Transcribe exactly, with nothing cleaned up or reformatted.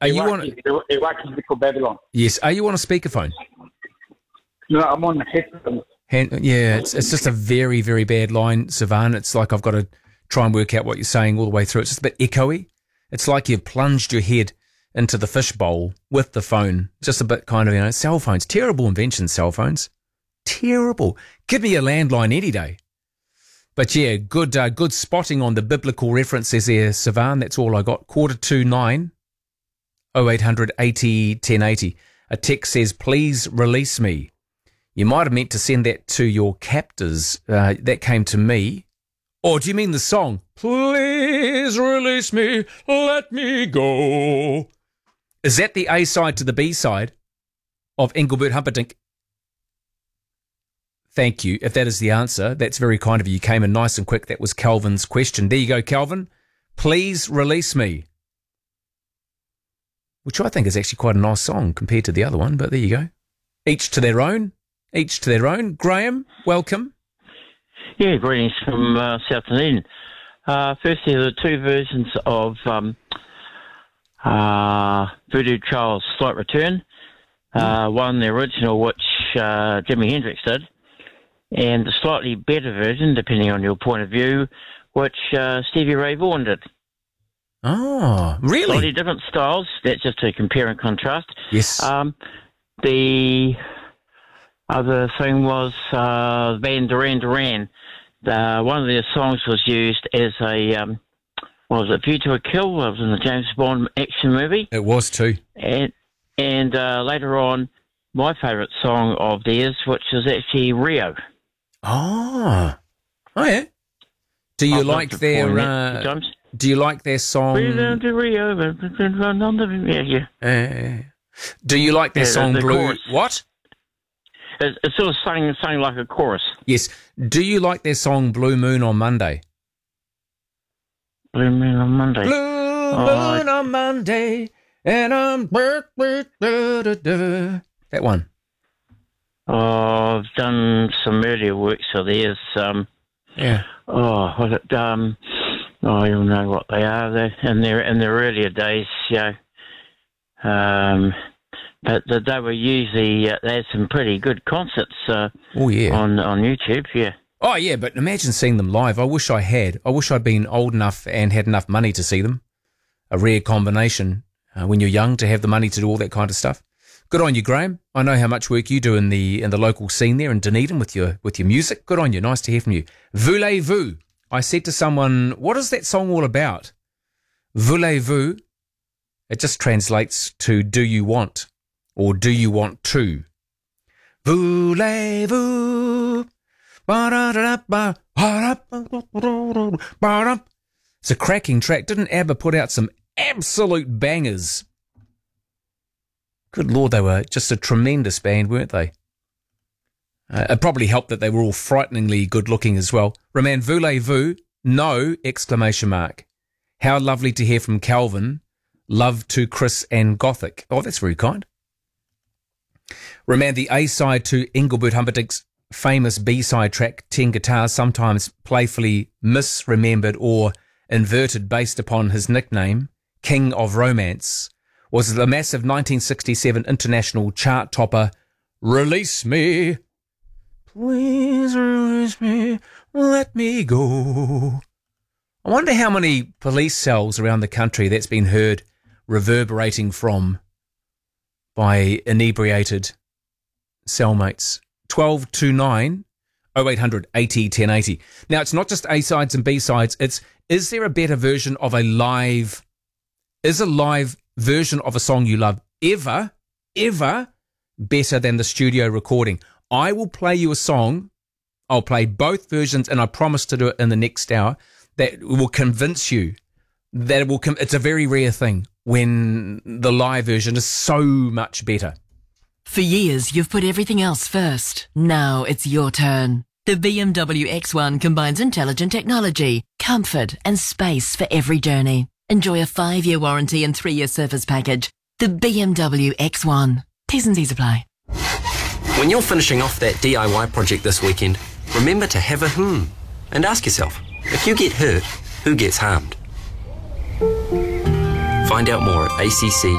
Are you on? Iraqi Little Babylon. Yes. Are you on a speakerphone? No, I'm on the headphones. Hand, yeah, it's it's just a very, very bad line, Sivan. It's like I've got to try and work out what you're saying all the way through. It's just a bit echoey. It's like you've plunged your head into the fishbowl with the phone. Just a bit kind of, you know, cell phones. Terrible invention, cell phones. Terrible. Give me a landline any day. But yeah, good uh, good spotting on the biblical references there, Sivan. That's all I got. Quarter to nine, oh eight hundred eighty ten eighty. A text says, please release me. You might have meant to send that to your captors. Uh, that came to me. Or do you mean the song? Please release me, let me go. Is that the A side to the B side of Engelbert Humperdinck? Thank you. If that is the answer, that's very kind of you. You came in nice and quick. That was Calvin's question. There you go, Calvin. Please release me. Which I think is actually quite a nice song compared to the other one, but there you go. Each to their own. Each to their own. Graham, welcome. Yeah, greetings from uh, South Dunedin. Uh, firstly, there are two versions of um, uh, Voodoo Child's Slight Return. Uh, one, the original, which uh, Jimi Hendrix did, and the slightly better version, depending on your point of view, which uh, Stevie Ray Vaughan did. Oh, really? Slightly different styles. That's just to compare and contrast. Yes. Um, the other thing was uh, the band Duran Duran. Uh, one of their songs was used as a, um, what was it, View to a Kill? It was in the James Bond action movie. It was too. And and uh, later on, my favourite song of theirs, which is actually Rio. Oh. Oh, yeah. Do you I've like their... Uh, do you like their song... We're down to Rio, run on the... Yeah, yeah. Uh, do you like their yeah, song the Blue... Chorus. What? It's, it's sort of sung, sung like a chorus. Yes. Do you like their song Blue Moon on Monday? Blue Moon on Monday. Blue oh, Moon on Monday, and I'm... That one. Oh, I've done some earlier works of theirs. Um, yeah. Oh, what it, um, oh, you'll know what they are. They in their in their earlier days, you know. Um, but the, they were usually uh, they had some pretty good concerts. Uh, oh yeah. On on YouTube, yeah. Oh yeah, but imagine seeing them live. I wish I had. I wish I'd been old enough and had enough money to see them. A rare combination uh, when you're young to have the money to do all that kind of stuff. Good on you, Graham. I know how much work you do in the in the local scene there in Dunedin with your with your music. Good on you. Nice to hear from you. Voulez-vous? I said to someone, what is that song all about? Voulez-vous? It just translates to do you want or do you want to. Voulez-vous? It's a cracking track. Didn't ABBA put out some absolute bangers? Good Lord, they were just a tremendous band, weren't they? Uh, it probably helped that they were all frighteningly good-looking as well. Roman, voulez-vous? No! Exclamation mark. How lovely to hear from Calvin. Love to Chris and Gothic. Oh, that's very kind. Roman, the A-side to Engelbert Humperdinck's famous B-side track, Ten Guitars, sometimes playfully misremembered or inverted based upon his nickname, King of Romance, was the massive nineteen sixty-seven international chart topper, Release Me. Please release me, let me go. I wonder how many police cells around the country that's been heard reverberating from by inebriated cellmates. twelve two nine oh eight hundred eighty ten eighty. Now, it's not just A-sides and B-sides. It's, is there a better version of a live, is a live version of a song you love ever, ever better than the studio recording? I will play you a song. I'll play both versions, and I promise to do it in the next hour, that will convince you that it will. Com- it's a very rare thing when the live version is so much better. For years, you've put everything else first. Now it's your turn. The B M W X one combines intelligent technology, comfort, and space for every journey. Enjoy a five-year warranty and three-year service package. The B M W X one. T's and C's apply. When you're finishing off that D I Y project this weekend, remember to have a hmm and ask yourself, if you get hurt, who gets harmed? Find out more at A C C